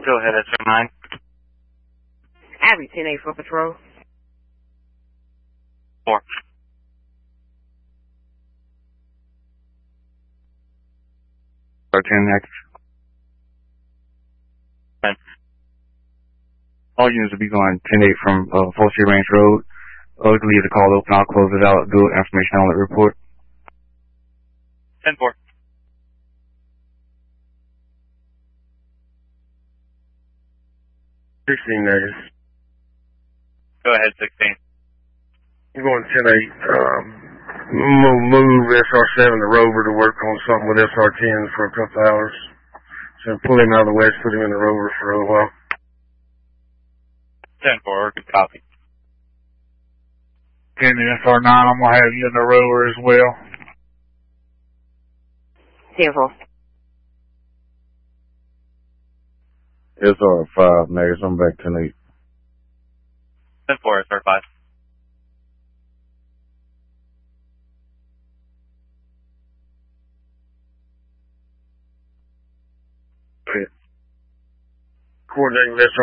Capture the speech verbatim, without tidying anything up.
Go ahead, S R nine. Abby, ten eight for patrol. Four. ten next. ten. All units will be going ten eight from uh, Full Street Range Road. Uh, we can leave the call open. I'll close it out. Do information on the report. ten four. sixteen negative. Go ahead, sixteen. I'm going ten eight. Um, move, move S R seven to Rover to work on something with S R ten for a couple hours. So pull him out of the west, put him in the Rover for a little while. ten four, good copy. ten S R nine, I'm going to have you in the Rover as well. ten four. S R five, negative. I'm back ten eight. ten four, S R five. Coordinating with S R